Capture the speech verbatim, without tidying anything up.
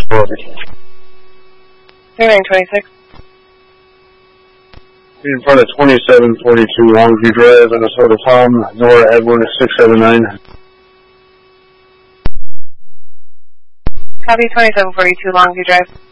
nine twenty-six. In front of twenty-seven forty-two Longview Drive, Minnesota Palm, Nora Edward six seven nine. Copy twenty-seven forty-two Longview Drive.